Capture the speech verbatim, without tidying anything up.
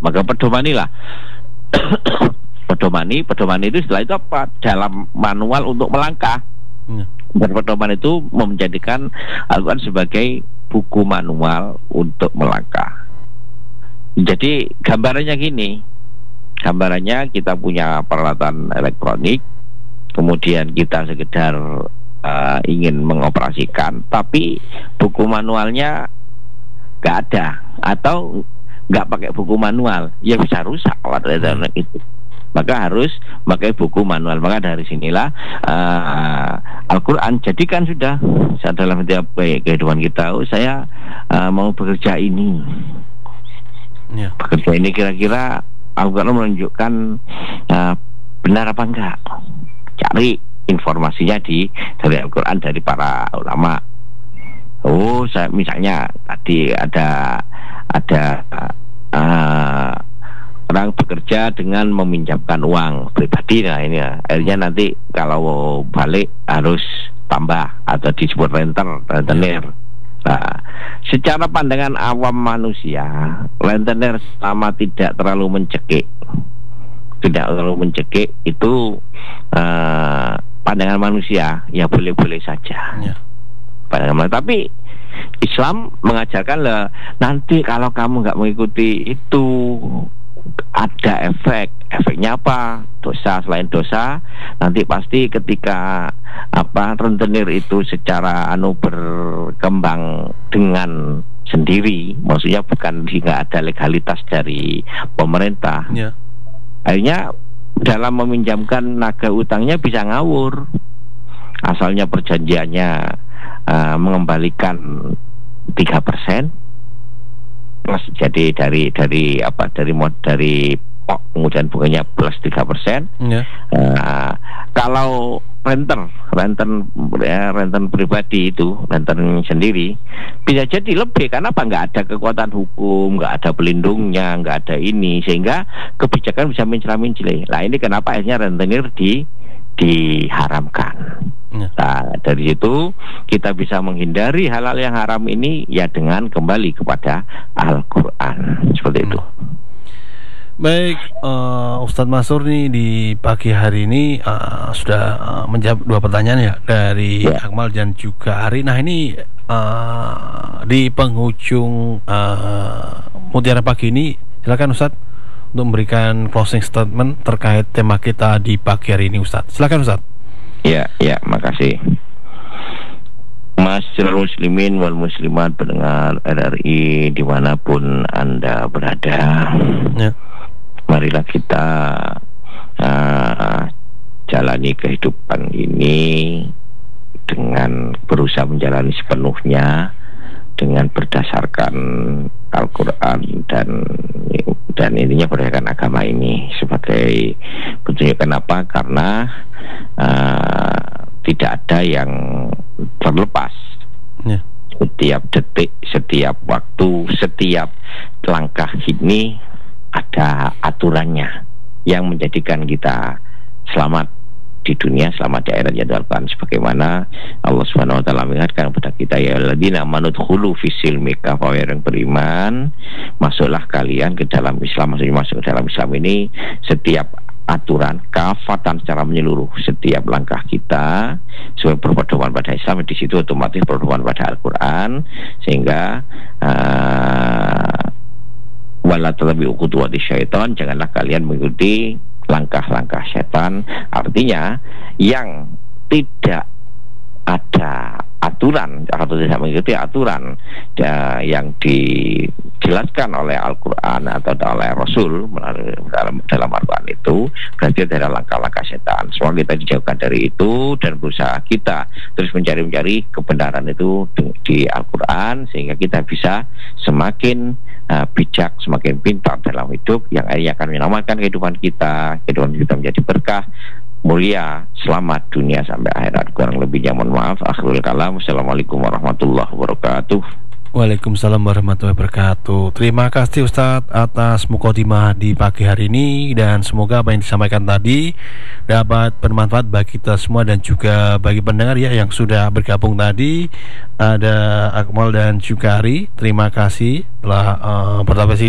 Maka pedomanilah. pedomani, pedomani itu setelah itu apa? Dalam manual untuk melangkah. Hmm. Dan pedoman itu menjadikan Al-Quran sebagai buku manual untuk melangkah. Jadi gambarannya gini, gambarannya kita punya peralatan elektronik, kemudian kita sekedar uh, ingin mengoperasikan, tapi buku manualnya nggak ada atau nggak pakai buku manual, ya bisa rusak alat elektronik itu. Maka harus pakai buku manual. Maka dari sinilah uh, Al-Quran jadikan sudah dalam setiap kehidupan kita. Oh, saya uh, mau bekerja ini, ya. Bekerja ini kira-kira Al-Quran menunjukkan uh, benar apa enggak. Cari informasinya di dari Al-Quran, dari para ulama. Oh, saya misalnya tadi ada ada uh, orang bekerja dengan meminjamkan uang pribadi, nah ini ya, akhirnya nanti kalau balik harus tambah atau disebut renter, rentenir. Nah, secara pandangan awam manusia, rentenir selama tidak terlalu mencekik, tidak terlalu mencekik itu uh, pandangan manusia ya boleh-boleh saja. Ya. Pandangan, tapi Islam mengajarkan lah, nanti kalau kamu nggak mengikuti itu ada efek. Efeknya apa? Dosa, selain dosa nanti pasti ketika apa rentenir itu secara anu berkembang dengan sendiri, maksudnya bukan jika ada legalitas dari pemerintah, yeah. Akhirnya dalam meminjamkan naga utangnya bisa ngawur. Asalnya perjanjiannya uh, mengembalikan tiga persen, plus jadi dari dari apa dari mod dari pok kemudian bunganya plus tiga persen. Yeah. Uh, kalau renter renter ya, renter pribadi itu renter sendiri bisa jadi lebih, karena apa? Nggak ada kekuatan hukum, nggak ada pelindungnya, nggak ada ini, sehingga kebijakan bisa mencela-mencela. Nah ini kenapa akhirnya rentenir di diharamkan. Yeah. Nah dari situ kita bisa menghindari hal-hal yang haram ini ya dengan kembali kepada Al-Quran seperti hmm. itu. Baik, uh, Ustadz Mansur nih di pagi hari ini uh, sudah uh, menjawab dua pertanyaan ya dari ya. Akmal dan juga Ari. Nah ini uh, di penghujung uh, Mutiara Pagi ini, silakan Ustadz untuk memberikan closing statement terkait tema kita di pagi hari ini, Ustadz. Silakan Ustadz. Ya, ya, makasih. Masyarul muslimin wal muslimat pendengar R R I dimanapun Anda berada. Ya. Marilah kita uh, jalani kehidupan ini dengan berusaha menjalani sepenuhnya dengan berdasarkan Al-Quran dan dan intinya berdasarkan agama ini sebagai petunjuk. Kenapa? Karena uh, tidak ada yang terlepas. Ya. Setiap detik, setiap waktu, setiap langkah ini ada aturannya yang menjadikan kita selamat di dunia, selamat di akhirat, yaitu Al-Quran. Sebagaimana Allah Subhanahu wa taala mengingatkan kepada kita, ya alladzina amanu dkhulu fis-silmi kafah, yang beriman, masuklah kalian ke dalam Islam. Maksudnya masuk ke dalam Islam ini setiap aturan kafatan secara menyeluruh, setiap langkah kita sebagai berpedoman pada Islam, di situ otomatis berpedoman pada Al-Quran, sehingga uh, wala tattabi'u khutuwati syaitan, janganlah kalian mengikuti langkah-langkah setan. Artinya yang tidak ada aturan atau tidak mengikuti aturan ya, yang dijelaskan oleh Al-Quran atau oleh Rasul dalam, dalam Al-Quran itu berarti adalah langkah-langkah setan. Semua kita dijauhkan dari itu dan berusaha kita terus mencari-mencari kebenaran itu di Al-Quran, sehingga kita bisa semakin uh, bijak, semakin pintar dalam hidup, yang akhirnya akan menyelamatkan kehidupan kita, kehidupan kita menjadi berkah, mulia, selamat dunia sampai akhirat. Kurang lebihnya mohon maaf. Akhirul kalam. Assalamualaikum warahmatullahi wabarakatuh. Waalaikumsalam warahmatullahi wabarakatuh. Terima kasih Ustadz atas mukadimah di pagi hari ini, dan semoga apa yang disampaikan tadi dapat bermanfaat bagi kita semua dan juga bagi pendengar ya yang sudah bergabung tadi. Ada Akmal dan juga Ari. Terima kasih telah uh, berpartisipasi